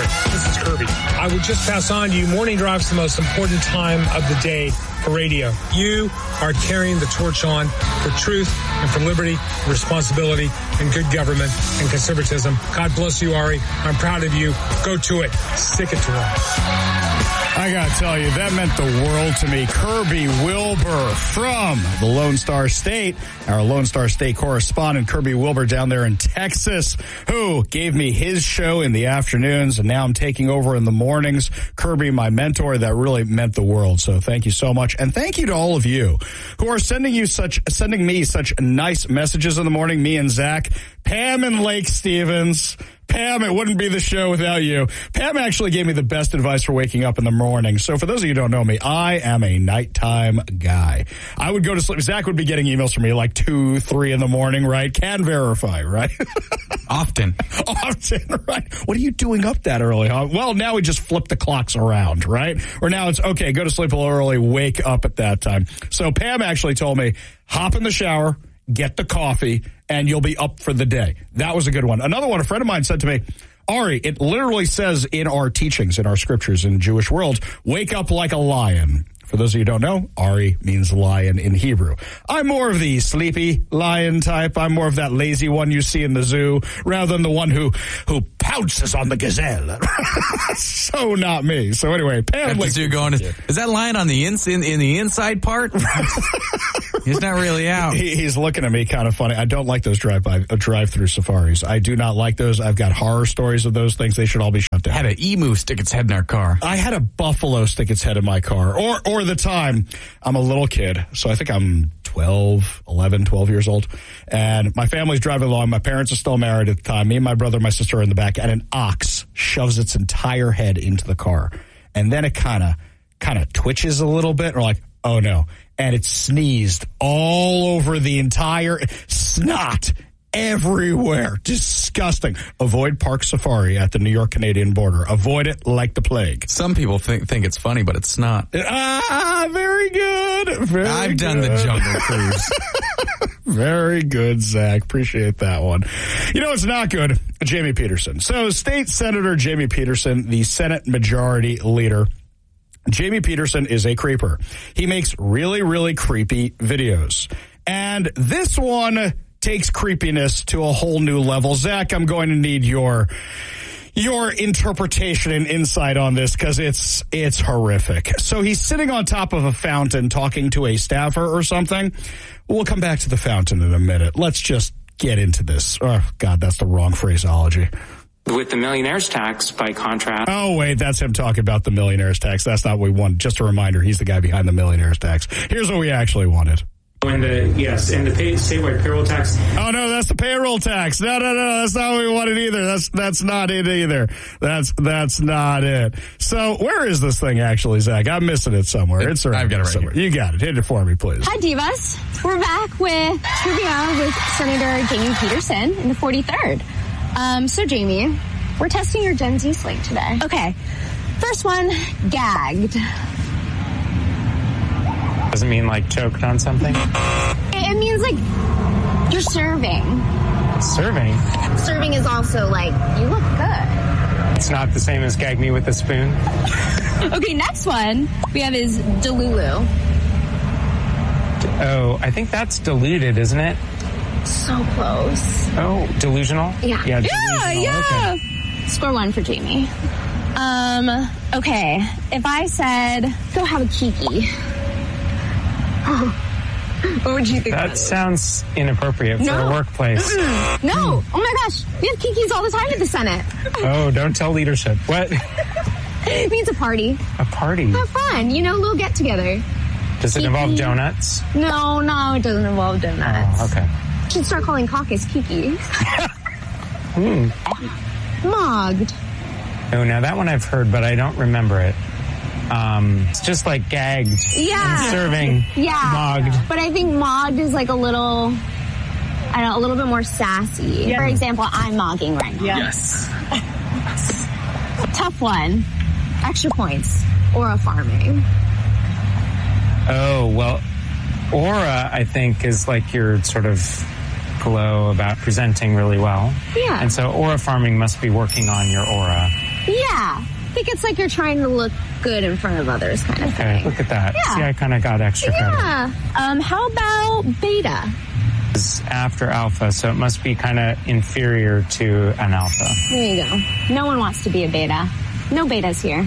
Gary. This is Kirby. I would just pass on to you, morning drive's the most important time of the day for radio. You are carrying the torch on for truth and for liberty, responsibility, and good government and conservatism. God bless you, Ari. I'm proud of you. Go to it. Stick it to it. I gotta tell you, that meant the world to me. Kirby Wilbur from the Lone Star State, our Lone Star State correspondent, Kirby Wilbur down there in Texas, who gave me his show in the afternoons, and now I'm taking over in the mornings. Kirby, my mentor, that really meant the world. So thank you so much. And thank you to all of you who are sending me such nice messages in the morning, me and Zach, Pam and Lake Stevens. Pam, it wouldn't be the show without you. Pam actually gave me the best advice for waking up in the morning. So for those of you who don't know me, I am a nighttime guy. I would go to sleep. Zach would be getting emails from me like 2, 3 in the morning, right? Can verify, right? Often, right? What are you doing up that early, huh? Well, now we just flip the clocks around, right? Or now it's, okay, go to sleep a little early, wake up at that time. So Pam actually told me, hop in the shower, get the coffee, and you'll be up for the day. That was a good one. Another one, a friend of mine said to me, Ari, it literally says in our teachings, in our scriptures in the Jewish world, wake up like a lion. For those of you who don't know, Ari means lion in Hebrew. I'm more of the sleepy lion type. I'm more of that lazy one you see in the zoo rather than the one who pounces on the gazelle. So not me. So anyway, Pam, the zoo going, is that lion on the in the inside part? He's not really out. He's looking at me kind of funny. I don't like those drive-through safaris. I do not like those. I've got horror stories of those things. They should all be shut down. Had an emu stick its head in our car. I had a buffalo stick its head in my car. Or the time, I'm a little kid, so I think I'm 12 years old, and my family's driving along. My parents are still married at the time. Me and my brother and my sister are in the back, and an ox shoves its entire head into the car. And then it kind of twitches a little bit, or like, oh no. And it sneezed all over the entire snot everywhere. Disgusting. Avoid Park Safari at the New York-Canadian border. Avoid it like the plague. Some people think it's funny, but it's not. Very good. I've done the Jungle Cruise. Very good, Zach. Appreciate that one. You know, it's not good. Jamie Peterson. So State Senator Jamie Peterson, the Senate Majority Leader. Jamie Peterson is a creeper. He makes really, really creepy videos. And this one takes creepiness to a whole new level. Zach, I'm going to need your interpretation and insight on this because it's horrific. So he's sitting on top of a fountain talking to a staffer or something. We'll come back to the fountain in a minute. Let's just get into this. Oh, God, that's the wrong phraseology. With the millionaire's tax, by contrast. Oh, wait, that's him talking about the millionaire's tax. That's not what we want. Just a reminder, he's the guy behind the millionaire's tax. Here's what we actually wanted. And the statewide payroll tax. Oh, no, that's the payroll tax. No, that's not what we wanted either. That's not it either. That's not it. So where is this thing actually, Zach? I'm missing it somewhere. I've got it right somewhere. Here. You got it. Hit it for me, please. Hi, Divas. We're back with Trivia with Senator Jamie Peterson in the 43rd. So, Jamie, we're testing your Gen Z slang today. Okay. First one, gagged. Doesn't mean like choked on something? It means like you're serving. Serving? Serving is also like, you look good. It's not the same as gag me with a spoon? Okay, next one we have is delulu. Oh, I think that's diluted, isn't it? So close. Oh, delusional? Yeah. Yeah. Okay. Score 1 for Jamie. Okay. If I said, go have a kiki. What would you think? That sounds inappropriate for a workplace. No. Oh my gosh. We have kikis all the time at the Senate. Oh, don't tell leadership. What? It means a party. A party? Have fun. You know, a little get together. Does it involve donuts? No, it doesn't involve donuts. Oh, okay. You should start calling caucus kiki. Mogged. Oh, now that one I've heard, but I don't remember it. It's just like gagged. Yeah. Serving. Yeah. Mogged. But I think mogged is like a little bit more sassy. Yeah. For example, I'm mogging right now. Yes. Tough one. Extra points. Aura farming. Oh, well, aura, I think, is like your sort of glow about presenting really well. Yeah. And so aura farming must be working on your aura. Yeah. I think it's like you're trying to look good in front of others kind of thing. Look at that. Yeah. See, I kind of got extra credit. Yeah. How about beta? It's after alpha, so it must be kind of inferior to an alpha. There you go. No one wants to be a beta. No betas here.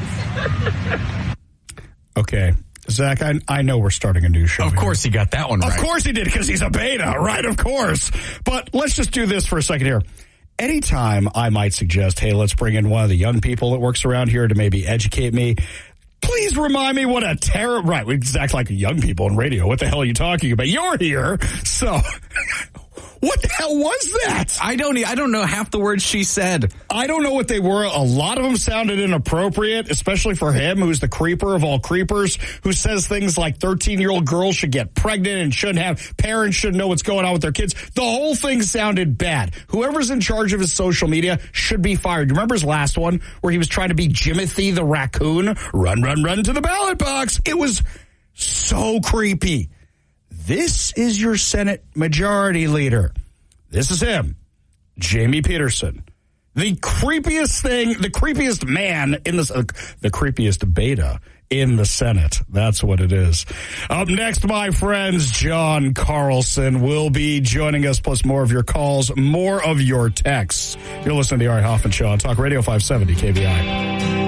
Okay. Zach, I know we're starting a new show. Of course he got that one right. Of course he did, because he's a beta, right? Of course. But let's just do this for a second here. Anytime I might suggest, hey, let's bring in one of the young people that works around here to maybe educate me, please remind me what a terror... Right, we act like young people in radio. What the hell are you talking about? You're here, so... What the hell was that? I don't know half the words she said. I don't know what they were. A lot of them sounded inappropriate, especially for him, who's the creeper of all creepers, who says things like 13-year-old girls should get pregnant and shouldn't have, parents shouldn't know what's going on with their kids. The whole thing sounded bad. Whoever's in charge of his social media should be fired. You remember his last one where he was trying to be Jimothy the raccoon? Run, run, run to the ballot box. It was so creepy. This is your Senate Majority Leader. This is him, Jamie Peterson. The creepiest thing, the creepiest man in the creepiest beta in the Senate. That's what it is. Up next, my friends, John Carlson will be joining us, plus more of your calls, more of your texts. You're listening to the Ari Hoffman Show on Talk Radio 570 KBI.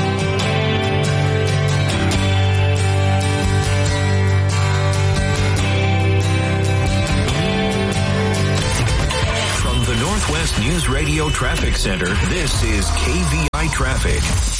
Northwest News Radio Traffic Center, this is KVI Traffic.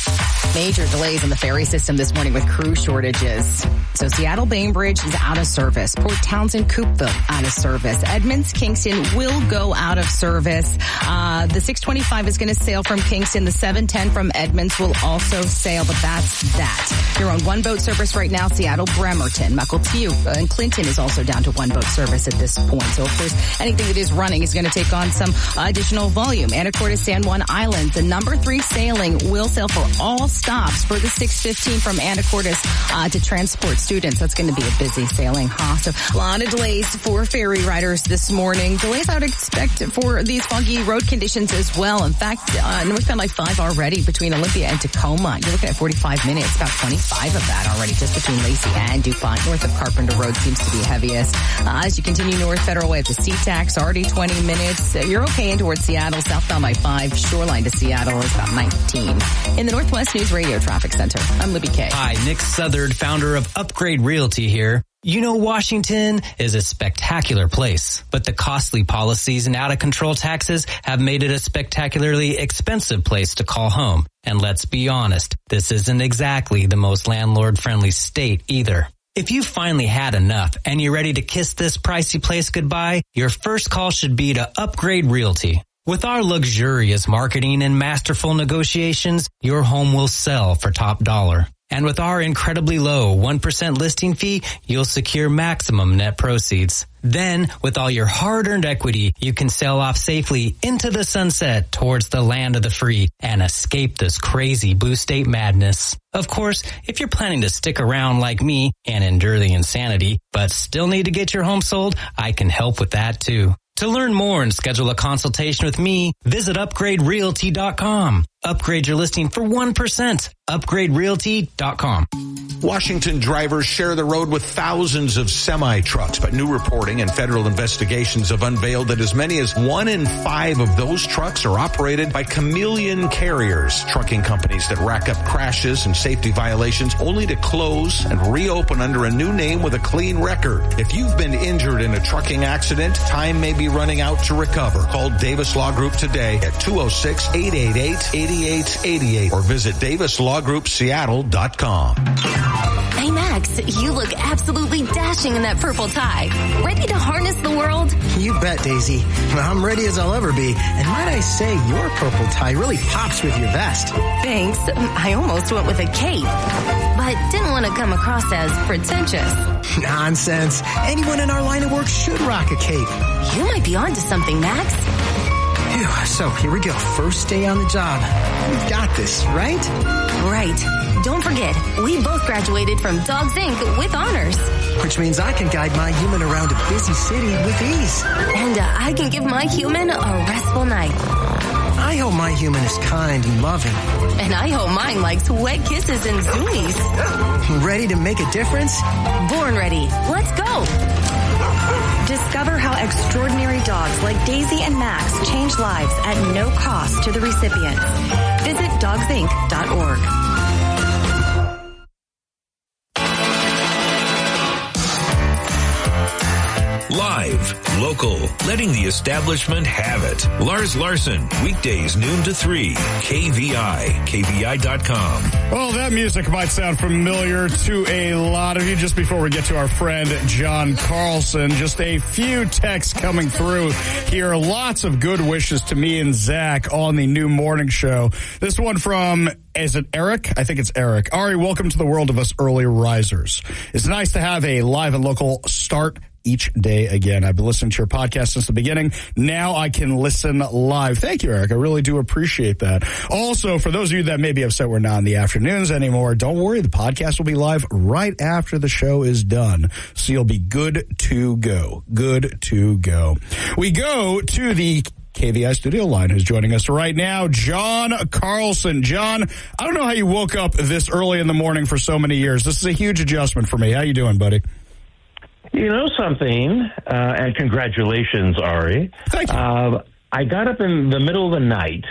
Major delays in the ferry system this morning with crew shortages. So Seattle Bainbridge is out of service. Port Townsend Coopville out of service. Edmonds Kingston will go out of service. The 625 is going to sail from Kingston. The 710 from Edmonds will also sail, but that's that. You're on one boat service right now. Seattle Bremerton, Muckletew, and Clinton is also down to one boat service at this point. So of course, anything that is running is going to take on some additional volume. Anacortes San Juan Islands, the number 3 sailing will sail for all stops for the 615 from Anacortes to transport students. That's going to be a busy sailing, So a lot of delays for ferry riders this morning. Delays I would expect for these foggy road conditions as well. In fact, northbound I-5 already between Olympia and Tacoma. You're looking at 45 minutes, about 25 of that already just between Lacey and DuPont. North of Carpenter Road seems to be heaviest. As you continue north Federal Way at the SeaTax, already 20 minutes. You're okay in towards Seattle. Southbound I-5, Shoreline to Seattle is about 19. In the Northwest News Radio Traffic Center, I'm Libby Kay. Hi, Nick Southard, founder of Upgrade Realty here. You know, Washington is a spectacular place, but the costly policies and out-of-control taxes have made it a spectacularly expensive place to call home. And let's be honest, this isn't exactly the most landlord-friendly state either. If you finally had enough and you're ready to kiss this pricey place goodbye, your first call should be to Upgrade Realty. With our luxurious marketing and masterful negotiations, your home will sell for top dollar. And with our incredibly low 1% listing fee, you'll secure maximum net proceeds. Then, with all your hard-earned equity, you can sail off safely into the sunset towards the land of the free and escape this crazy blue state madness. Of course, if you're planning to stick around like me and endure the insanity, but still need to get your home sold, I can help with that too. To learn more and schedule a consultation with me, visit upgraderealty.com. Upgrade your listing for 1%. Upgraderealty.com. Washington drivers share the road with thousands of semi-trucks, but new reporting and federal investigations have unveiled that as many as 1 in 5 of those trucks are operated by chameleon carriers, trucking companies that rack up crashes and safety violations only to close and reopen under a new name with a clean record. If you've been injured in a trucking accident, time may be running out to recover. Call Davis Law Group today at 206-888-8888 or visit DavisLawGroupSeattle.com. Hey, Max, you look absolutely dashing in that purple tie. Ready to harness the world? You bet, Daisy. I'm ready as I'll ever be. And might I say, your purple tie really pops with your vest. Thanks. I almost went with a cape, but didn't want to come across as pretentious. Nonsense. Anyone in our line of work should rock a cape. You might be onto something, Max. Phew, so here we go. First day on the job. We've got this, right? Right. Don't forget, we both graduated from Dogs Inc. with honors. Which means I can guide my human around a busy city with ease. And I can give my human a restful night. I I hope my human is kind and loving. And I hope mine likes wet kisses and zoomies. Ready to make a difference? Born ready. Let's go. Discover how extraordinary dogs like Daisy and Max change lives at no cost to the recipient. Visit dogsinc.org. Live, local, letting the establishment have it. Lars Larson, weekdays noon to 3. KVI, KVI.com. Well, that music might sound familiar to a lot of you. Just before we get to our friend John Carlson, just a few texts coming through here. Lots of good wishes to me and Zach on the new morning show. This one from, is it Eric? I think it's Eric. Ari, welcome to the world of us early risers. It's nice to have a live and local start each day again. I've been listening to your podcast since the beginning. Now I can listen live. Thank you, Eric. I really do appreciate that. Also, for those of you that may be upset we're not in the afternoons anymore, don't worry. The podcast will be live right after the show is done. So you'll be good to go. Good to go. We go to the KVI studio line. Who's joining us right now? John Carlson. John, I don't know how you woke up this early in the morning for so many years. This is a huge adjustment for me. How you doing, buddy? You know something, and congratulations, Ari. Thank you. I got up in the middle of the night.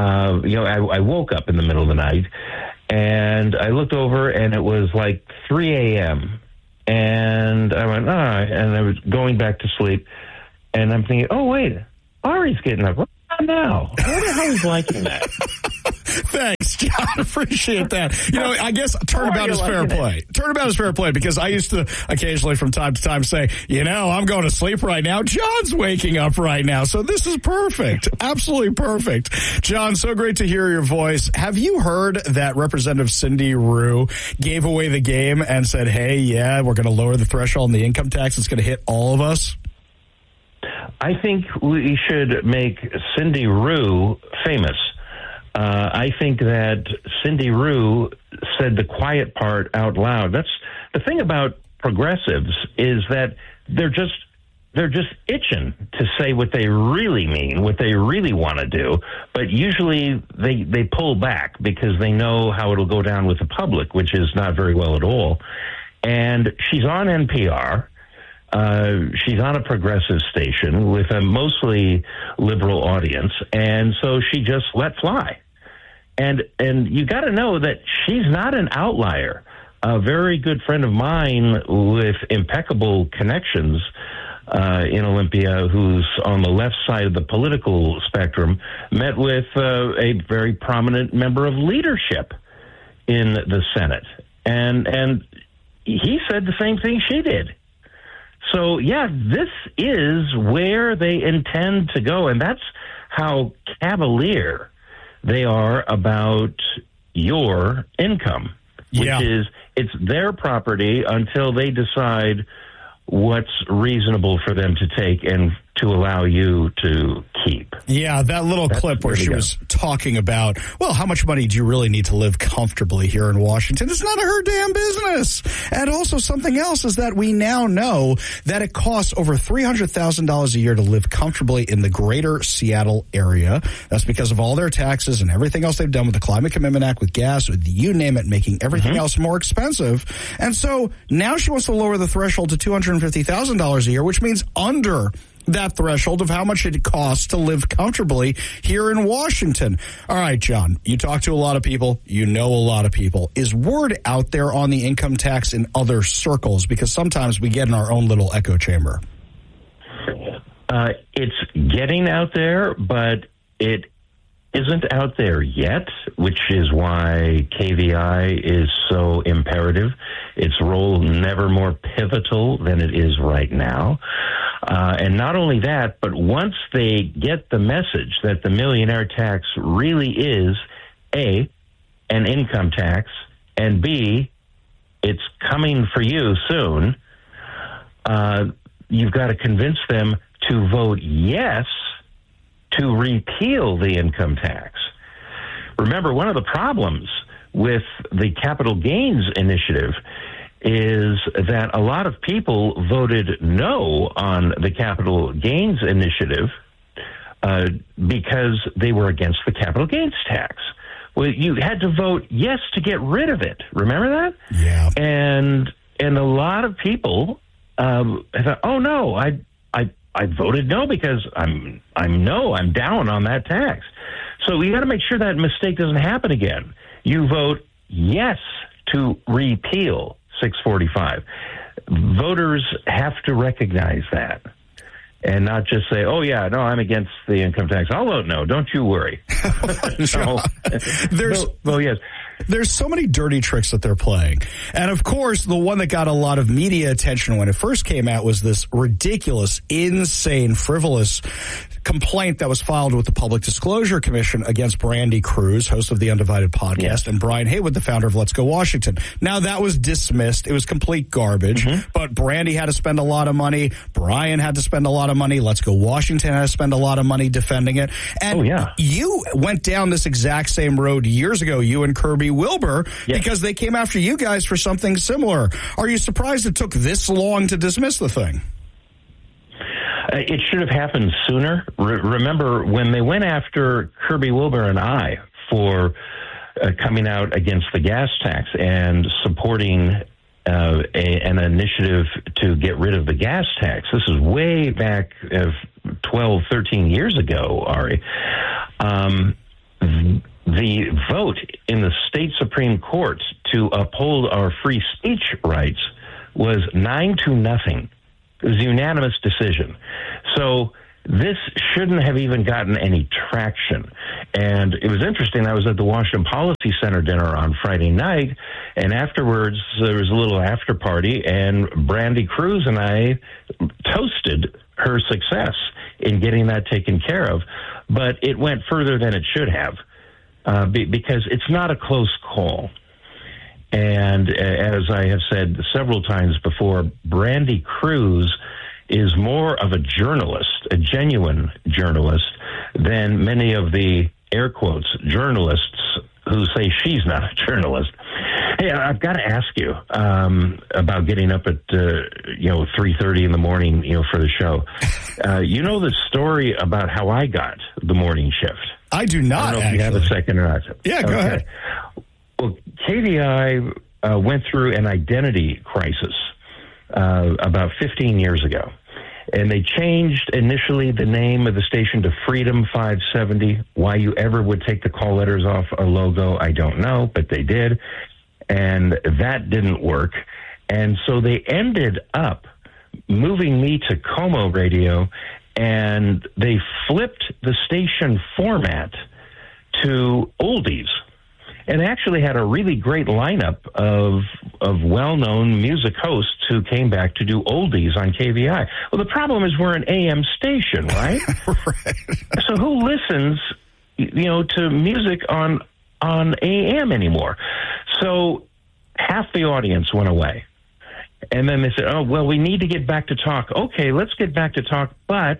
I woke up in the middle of the night, and I looked over, and it was like 3 a.m., and I went, and I was going back to sleep, and I'm thinking, oh, wait, Ari's getting up. What now? I wonder how he's liking that. Thanks, John. Appreciate that. I guess turnabout is fair play. Turnabout is fair play because I used to occasionally from time to time say, I'm going to sleep right now. John's waking up right now. So this is perfect. Absolutely perfect. John, so great to hear your voice. Have you heard that Representative Cindy Rue gave away the game and said, hey, we're going to lower the threshold on the income tax. It's going to hit all of us? I think we should make Cindy Rue famous. I think that Cindy Rue said the quiet part out loud. That's the thing about progressives is that they're just itching to say what they really mean, what they really want to do. But usually they pull back because they know how it'll go down with the public, which is not very well at all. And she's on NPR. She's on a progressive station with a mostly liberal audience, and so she just let fly. And you got to know that she's not an outlier. A very good friend of mine with impeccable connections in Olympia, who's on the left side of the political spectrum, met with a very prominent member of leadership in the Senate, and he said the same thing she did. So, this is where they intend to go, and that's how cavalier they are about your income, which is it's their property until they decide what's reasonable for them to take and to allow you to keep. Yeah, that little clip where she was talking about, well, how much money do you really need to live comfortably here in Washington? It's none of her damn business. And also something else is that we now know that it costs over $300,000 a year to live comfortably in the greater Seattle area. That's because of all their taxes and everything else they've done with the Climate Commitment Act, with gas, with you name it, making everything else more expensive. And so now she wants to lower the threshold to $250,000 a year, which means under that threshold of how much it costs to live comfortably here in Washington. All right, John, you talk to a lot of people. You know a lot of people. Is word out there on the income tax in other circles? Because sometimes we get in our own little echo chamber. It's getting out there, but it isn't out there yet, which is why KVI is so imperative. Its role never more pivotal than it is right now. And not only that, but once they get the message that the millionaire tax really is, A, an income tax, and B, it's coming for you soon, you've got to convince them to vote yes to repeal the income tax. Remember, one of the problems with the capital gains initiative is that a lot of people voted no on the capital gains initiative because they were against the capital gains tax. Well, you had to vote yes to get rid of it. Remember that? Yeah. And a lot of people thought, oh no, I voted no because I'm down on that tax. So we got to make sure that mistake doesn't happen again. You vote yes to repeal 645. Voters have to recognize that and not just say, oh, yeah, no, I'm against the income tax. I'll vote no. Don't you worry. There's so many dirty tricks that they're playing. And, of course, the one that got a lot of media attention when it first came out was this ridiculous, insane, frivolous complaint that was filed with the Public Disclosure Commission against Brandy Cruz, host of the Undivided podcast, and Brian Haywood, the founder of Let's Go Washington. Now, that was dismissed. It was complete garbage. But Brandy had to spend a lot of money. Brian had to spend a lot of money. Let's Go Washington had to spend a lot of money defending it. And you went down this exact same road years ago, you and Kirby Wilbur, because they came after you guys for something similar. Are you surprised it took this long to dismiss the thing? It should have happened sooner. Remember, when they went after Kirby Wilbur and I for coming out against the gas tax and supporting an initiative to get rid of the gas tax, this is way back 12, 13 years ago, Ari. The vote in the state Supreme Court to uphold our free speech rights was 9-0. It was a unanimous decision. So this shouldn't have even gotten any traction. And it was interesting. I was at the Washington Policy Center dinner on Friday night, and afterwards there was a little after party, and Brandy Cruz and I toasted her success in getting that taken care of. But it went further than it should have, because it's not a close call. And as I have said several times before, Brandy Cruz is more of a journalist, a genuine journalist, than many of the, air quotes, journalists who say she's not a journalist. Hey, I've got to ask you about getting up at 3:30 in the morning, for the show. You know the story about how I got the morning shift? I do not. I don't know if you have a second or not. Yeah, go ahead. Well, KVI went through an identity crisis about 15 years ago. And they changed initially the name of the station to Freedom 570. Why you ever would take the call letters off a logo, I don't know, but they did. And that didn't work. And so they ended up moving me to Como Radio, and they flipped the station format to oldies. And actually had a really great lineup of well-known music hosts who came back to do oldies on KVI. Well, the problem is we're an AM station, right? Right. So who listens, to music on AM anymore? So half the audience went away. And then they said, oh, well, we need to get back to talk. Okay, let's get back to talk, but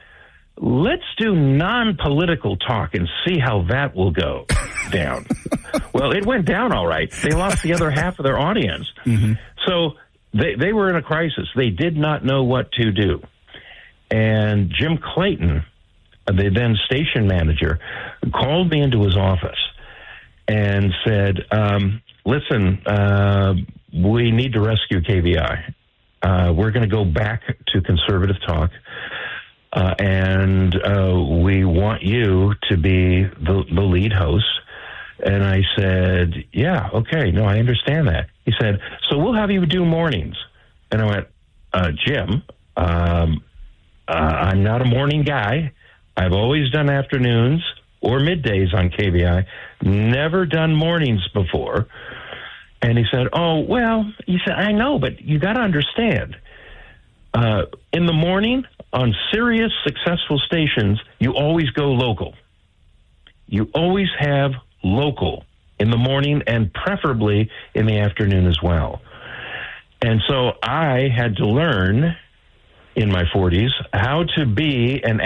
let's do non-political talk and see how that will go down. Well, it went down all right. They lost the other half of their audience. Mm-hmm. So they were in a crisis. They did not know what to do. And Jim Clayton, the then station manager, called me into his office and said, listen, we need to rescue KVI. We're going to go back to conservative talk. And we want you to be the lead host. And I said, yeah, okay, no, I understand that. He said, so we'll have you do mornings. And I went, Jim, I'm not a morning guy. I've always done afternoons or middays on KVI, never done mornings before. And he said, oh, well, he said, I know, but you got to understand. In the morning, on serious, successful stations, you always go local. You always have local in the morning and preferably in the afternoon as well. And so I had to learn in my 40s how to be how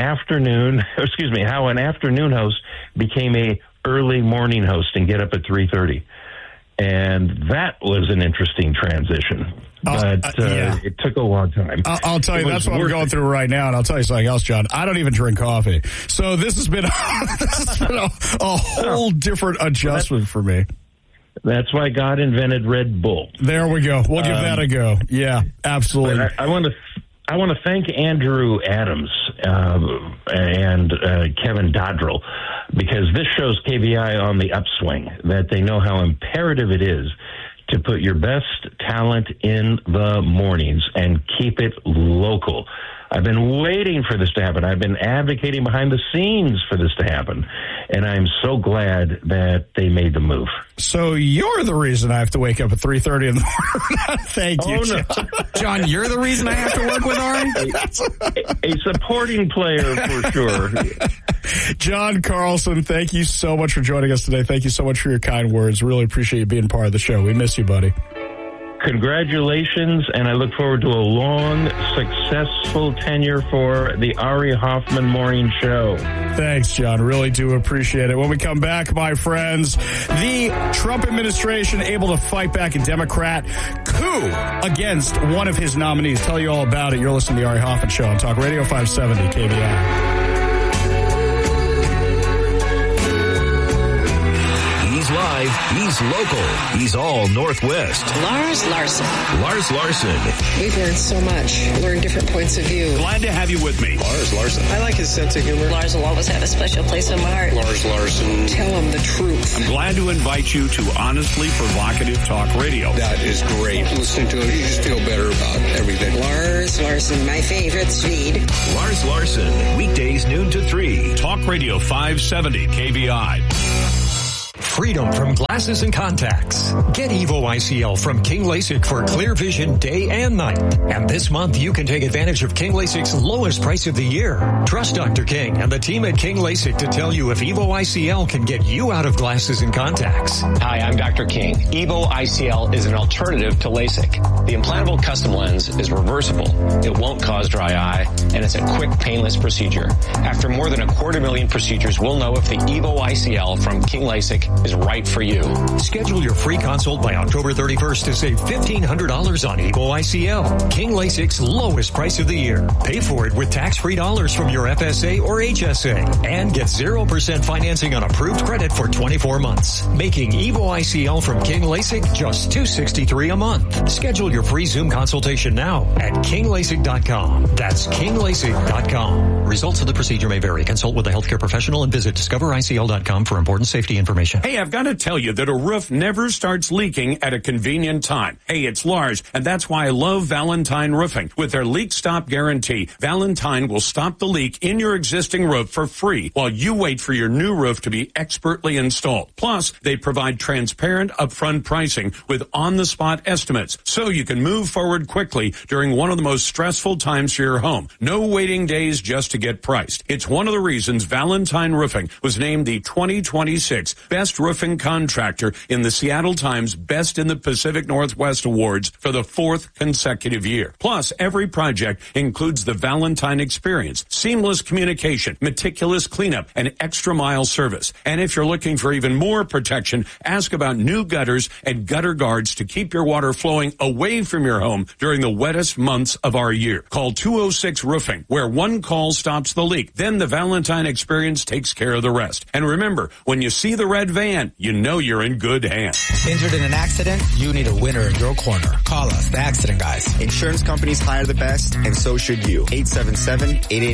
an afternoon host became a early morning host and get up at 3:30. And that was an interesting transition. But it took a long time. I'll tell you, that's what I'm going through right now, and I'll tell you something else, John. I don't even drink coffee. So this has been, a whole different adjustment for me. That's why God invented Red Bull. There we go. We'll give that a go. Yeah, absolutely. I want to thank Andrew Adams and Kevin Dodrell, because this shows KVI on the upswing, that they know how imperative it is to put your best talent in the mornings and keep it local. I've been waiting for this to happen. I've been advocating behind the scenes for this to happen, and I'm so glad that they made the move. So you're the reason I have to wake up at 3:30 in the morning. Thank you, John. No. John, you're the reason I have to work with Ari? A supporting player for sure. John Carlson, thank you so much for joining us today. Thank you so much for your kind words. Really appreciate you being part of the show. We miss you, buddy. Congratulations, and I look forward to a long, successful tenure for the Ari Hoffman Morning Show. Thanks, John. Really do appreciate it. When we come back, my friends, the Trump administration able to fight back a Democrat coup against one of his nominees. Tell you all about it. You're listening to the Ari Hoffman Show on Talk Radio 570 KVI. Live, he's local, he's all Northwest. Lars Larson. Lars Larson. We've learned so much, learned different points of view. Glad to have you with me. Lars Larson. I like his sense of humor. Lars will always have a special place in my heart. Lars Larson. Tell him the truth. I'm glad to invite you to honestly provocative talk radio. That is great. Listening to it, you just feel better about everything. Lars Larson, my favorite feed. Lars Larson, weekdays noon to 3. Talk Radio 570 KVI. Freedom from glasses and contacts. Get Evo ICL from King LASIK for clear vision day and night. And this month you can take advantage of King LASIK's lowest price of the year. Trust Dr. King and the team at King LASIK to tell you if Evo ICL can get you out of glasses and contacts. Hi, I'm Dr. King. Evo ICL is an alternative to LASIK. The implantable custom lens is reversible. It won't cause dry eye, and it's a quick, painless procedure. After more than 250,000 procedures, we'll know if the Evo ICL from King LASIK is right for you. Schedule your free consult by October 31st to save $1,500 on Evo ICL. King LASIK's lowest price of the year. Pay for it with tax-free dollars from your FSA or HSA. And get 0% financing on approved credit for 24 months. Making Evo ICL from King LASIK just $263 a month. Schedule your free Zoom consultation now at KingLASIK.com. That's KingLASIK.com. Results of the procedure may vary. Consult with a healthcare professional and visit DiscoverICL.com for important safety information. Hey, I've got to tell you that a roof never starts leaking at a convenient time. Hey, it's Lars, and that's why I love Valentine Roofing. With their leak stop guarantee, Valentine will stop the leak in your existing roof for free while you wait for your new roof to be expertly installed. Plus, they provide transparent upfront pricing with on-the-spot estimates, so you can move forward quickly during one of the most stressful times for your home. No waiting days just to get priced. It's one of the reasons Valentine Roofing was named the 2026 Best Roofing Contractor in the Seattle Times Best in the Pacific Northwest Awards for the 4th consecutive year. Plus, every project includes the Valentine experience, seamless communication, meticulous cleanup, and extra mile service. And if you're looking for even more protection, ask about new gutters and gutter guards to keep your water flowing away from your home during the wettest months of our year. Call 206 Roofing, where one call stops the leak. Then the Valentine experience takes care of the rest. And remember, when you see the red van, you know you're in good hands. Injured in an accident? You need a winner in your corner. Call us, the Accident Guys. Insurance companies hire the best, and so should you. 877-88